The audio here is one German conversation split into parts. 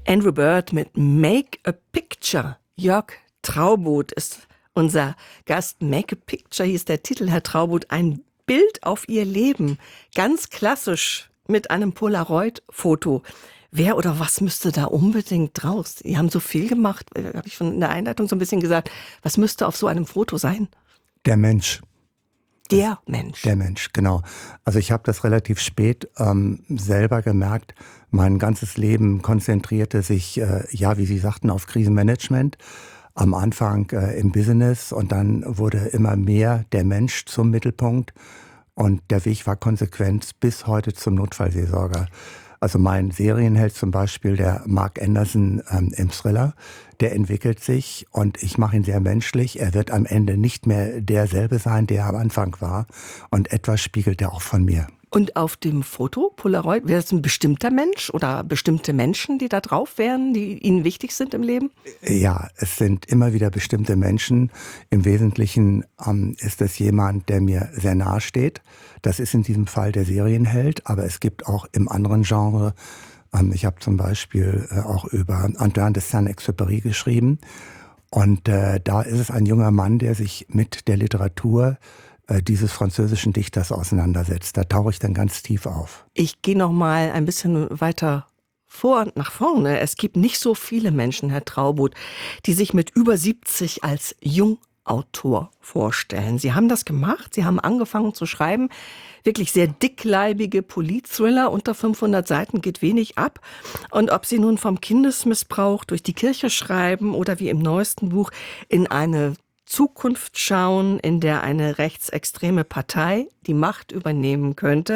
Andrew Bird mit Make a Picture. Jörg Traubot ist unser Gast. Make a Picture hieß der Titel, Herr Traubot. Ein Bild auf Ihr Leben. Ganz klassisch mit einem Polaroid-Foto. Wer oder was müsste da unbedingt draus? Sie haben so viel gemacht, habe ich schon in der Einleitung so ein bisschen gesagt. Was müsste auf so einem Foto sein? Der Mensch. Der Mensch. Der Mensch, genau. Also ich habe das relativ spät selber gemerkt. Mein ganzes Leben konzentrierte sich, wie Sie sagten, auf Krisenmanagement. Am Anfang im Business und dann wurde immer mehr der Mensch zum Mittelpunkt. Und der Weg war konsequent bis heute zum Notfallseelsorger. Also mein Serienheld zum Beispiel, der Mark Anderson im Thriller, der entwickelt sich und ich mache ihn sehr menschlich. Er wird am Ende nicht mehr derselbe sein, der er am Anfang war. Und etwas spiegelt er auch von mir. Und auf dem Foto, Polaroid, wäre es ein bestimmter Mensch oder bestimmte Menschen, die da drauf wären, die Ihnen wichtig sind im Leben? Ja, es sind immer wieder bestimmte Menschen. Im Wesentlichen ist es jemand, der mir sehr nahe steht. Das ist in diesem Fall der Serienheld, aber es gibt auch im anderen Genre, ich habe zum Beispiel auch über Antoine de Saint-Exupéry geschrieben. Und da ist es ein junger Mann, der sich mit der Literatur dieses französischen Dichters auseinandersetzt. Da tauche ich dann ganz tief auf. Ich gehe noch mal ein bisschen weiter vor und nach vorne. Es gibt nicht so viele Menschen, Herr Traubot, die sich mit über 70 als Jungautor vorstellen. Sie haben das gemacht, Sie haben angefangen zu schreiben. Wirklich sehr dickleibige Politthriller, unter 500 Seiten geht wenig ab. Und ob Sie nun vom Kindesmissbrauch durch die Kirche schreiben oder wie im neuesten Buch in eine Zukunft schauen, in der eine rechtsextreme Partei die Macht übernehmen könnte.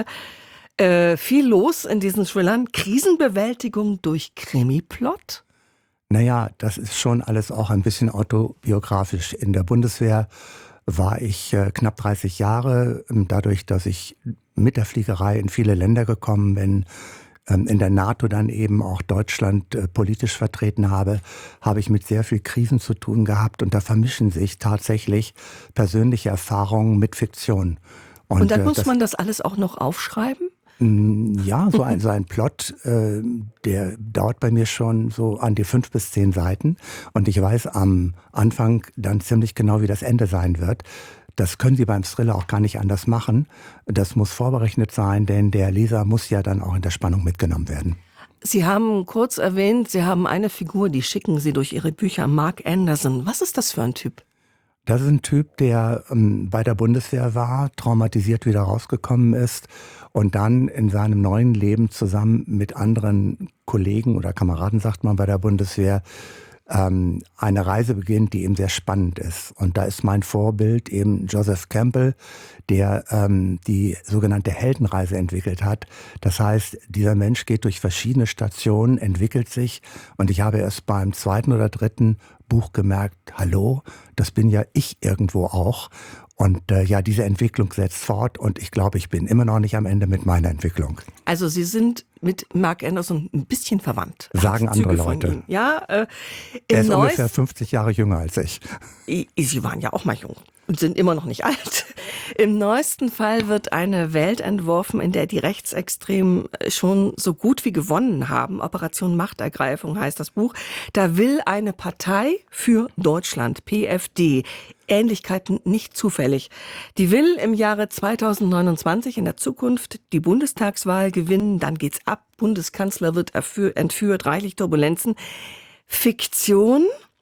Viel los in diesen Thrillern. Krisenbewältigung durch Krimiplot? Naja, das ist schon alles auch ein bisschen autobiografisch. In der Bundeswehr war ich knapp 30 Jahre. Dadurch, dass ich mit der Fliegerei in viele Länder gekommen bin, in der NATO dann eben auch Deutschland politisch vertreten habe ich mit sehr viel Krisen zu tun gehabt und da vermischen sich tatsächlich persönliche Erfahrungen mit Fiktion. Und dann muss man das alles auch noch aufschreiben? Ja, so ein Plot, der dauert bei mir schon so an die 5 bis 10 Seiten und ich weiß am Anfang dann ziemlich genau, wie das Ende sein wird. Das können Sie beim Thriller auch gar nicht anders machen. Das muss vorberechnet sein, denn der Leser muss ja dann auch in der Spannung mitgenommen werden. Sie haben kurz erwähnt, Sie haben eine Figur, die schicken Sie durch Ihre Bücher, Mark Anderson. Was ist das für ein Typ? Das ist ein Typ, der bei der Bundeswehr war, traumatisiert wieder rausgekommen ist und dann in seinem neuen Leben zusammen mit anderen Kollegen oder Kameraden, sagt man bei der Bundeswehr, eine Reise beginnt, die eben sehr spannend ist. Und da ist mein Vorbild eben Joseph Campbell, der die sogenannte Heldenreise entwickelt hat. Das heißt, dieser Mensch geht durch verschiedene Stationen, entwickelt sich und ich habe erst beim 2. oder 3. Buch gemerkt, hallo, das bin ja ich irgendwo auch. Und diese Entwicklung setzt fort und ich glaube, ich bin immer noch nicht am Ende mit meiner Entwicklung. Also Sie sind mit Mark Anderson ein bisschen verwandt. Sagen andere Leute. Ja, er ist ungefähr 50 Jahre jünger als ich. Sie waren ja auch mal jung und sind immer noch nicht alt. Im neuesten Fall wird eine Welt entworfen, in der die Rechtsextremen schon so gut wie gewonnen haben. Operation Machtergreifung heißt das Buch. Da will eine Partei für Deutschland, PfD, Ähnlichkeiten nicht zufällig. Die will im Jahre 2029 in der Zukunft die Bundestagswahl gewinnen. Dann geht's ab. Bundeskanzler wird entführt, reichlich Turbulenzen. Fiktion,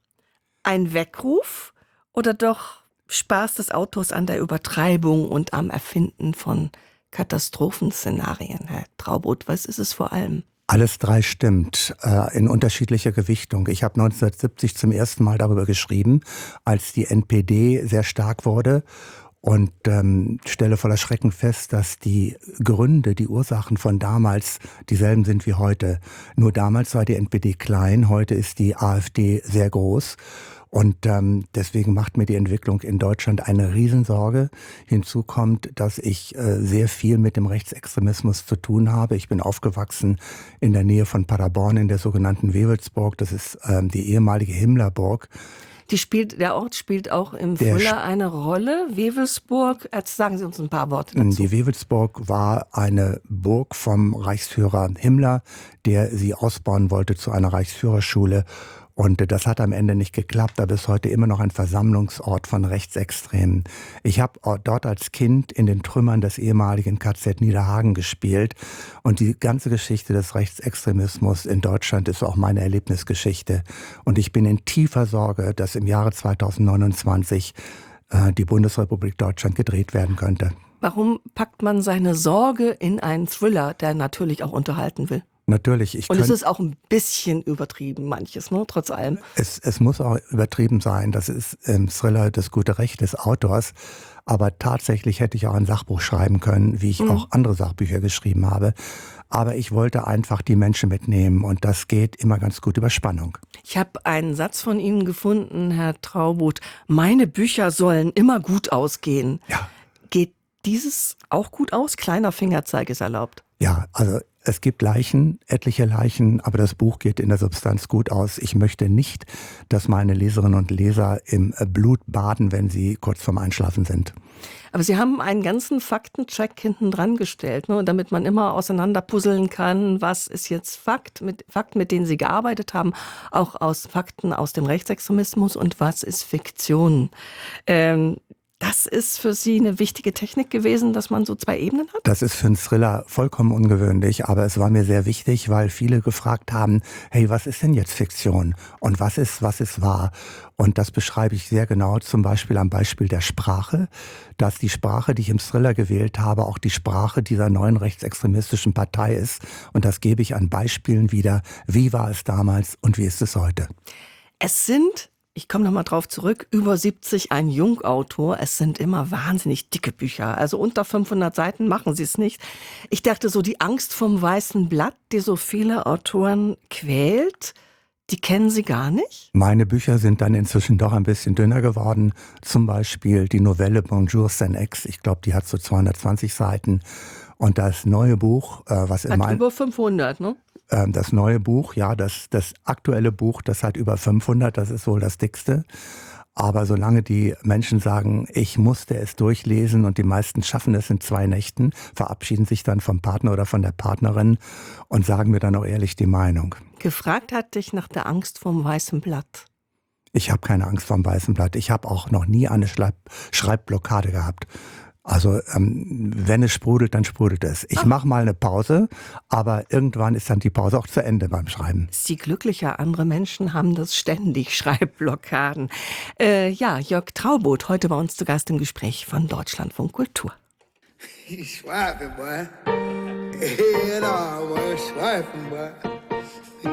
ein Weckruf oder doch Spaß des Autors an der Übertreibung und am Erfinden von Katastrophenszenarien, Herr Traubot? Was ist es vor allem? Alles 3 stimmt, in unterschiedlicher Gewichtung. Ich habe 1970 zum ersten Mal darüber geschrieben, als die NPD sehr stark wurde und stelle voller Schrecken fest, dass die Gründe, die Ursachen von damals dieselben sind wie heute. Nur damals war die NPD klein, heute ist die AfD sehr groß. Und deswegen macht mir die Entwicklung in Deutschland eine Riesensorge. Hinzu kommt, dass ich sehr viel mit dem Rechtsextremismus zu tun habe. Ich bin aufgewachsen in der Nähe von Paderborn in der sogenannten Wewelsburg. Das ist die ehemalige Himmlerburg. Der Ort spielt auch im Thriller eine Rolle. Wewelsburg, jetzt sagen Sie uns ein paar Worte dazu. Die Wewelsburg war eine Burg vom Reichsführer Himmler, der sie ausbauen wollte zu einer Reichsführerschule. Und das hat am Ende nicht geklappt, aber ist heute immer noch ein Versammlungsort von Rechtsextremen. Ich habe dort als Kind in den Trümmern des ehemaligen KZ Niederhagen gespielt. Und die ganze Geschichte des Rechtsextremismus in Deutschland ist auch meine Erlebnisgeschichte. Und ich bin in tiefer Sorge, dass im Jahre 2029 die Bundesrepublik Deutschland gedreht werden könnte. Warum packt man seine Sorge in einen Thriller, der natürlich auch unterhalten will? Natürlich. Und es ist auch ein bisschen übertrieben, manches, ne? Trotz allem. Es muss auch übertrieben sein. Das ist im Thriller das gute Recht des Autors. Aber tatsächlich hätte ich auch ein Sachbuch schreiben können, wie ich auch andere Sachbücher geschrieben habe. Aber ich wollte einfach die Menschen mitnehmen und das geht immer ganz gut über Spannung. Ich habe einen Satz von Ihnen gefunden, Herr Traubuth. Meine Bücher sollen immer gut ausgehen. Ja. Geht dieses auch gut aus? Kleiner Fingerzeig ist erlaubt. Ja, also es gibt Leichen, etliche Leichen, aber das Buch geht in der Substanz gut aus. Ich möchte nicht, dass meine Leserinnen und Leser im Blut baden, wenn sie kurz vorm Einschlafen sind. Aber Sie haben einen ganzen Faktencheck hinten dran gestellt, ne, damit man immer auseinanderpuzzeln kann, was ist jetzt Fakten, mit denen Sie gearbeitet haben, auch aus Fakten aus dem Rechtsextremismus und was ist Fiktion. Das ist für Sie eine wichtige Technik gewesen, dass man so zwei Ebenen hat? Das ist für einen Thriller vollkommen ungewöhnlich, aber es war mir sehr wichtig, weil viele gefragt haben, hey, was ist denn jetzt Fiktion und was ist wahr? Und das beschreibe ich sehr genau, zum Beispiel am Beispiel der Sprache, dass die Sprache, die ich im Thriller gewählt habe, auch die Sprache dieser neuen rechtsextremistischen Partei ist. Und das gebe ich an Beispielen wieder, wie war es damals und wie ist es heute. Es sind, ich komme nochmal drauf zurück, über 70 ein Jungautor. Es sind immer wahnsinnig dicke Bücher. Also unter 500 Seiten machen sie es nicht. Ich dachte so, die Angst vom weißen Blatt, die so viele Autoren quält, die kennen Sie gar nicht? Meine Bücher sind dann inzwischen doch ein bisschen dünner geworden. Zum Beispiel die Novelle Bonjour Saint Ex. Ich glaube, die hat so 220 Seiten. Und das neue Buch, was in über 500, ne? Das neue Buch, ja, das aktuelle Buch, das hat über 500, das ist wohl das dickste. Aber solange die Menschen sagen, ich musste es durchlesen und die meisten schaffen es in 2 Nächten, verabschieden sich dann vom Partner oder von der Partnerin und sagen mir dann auch ehrlich die Meinung. Gefragt hat dich nach der Angst vom weißen Blatt. Ich habe keine Angst vor dem weißen Blatt. Ich habe auch noch nie eine Schreibblockade gehabt. Also wenn es sprudelt, dann sprudelt es. Ich mache mal eine Pause, aber irgendwann ist dann die Pause auch zu Ende beim Schreiben. Ist sie glücklicher? Andere Menschen haben das ständig, Schreibblockaden. Ja, Jörg Traubuth, heute bei uns zu Gast im Gespräch von Deutschlandfunk Kultur. Schweifen, boy. Schweifen, boy.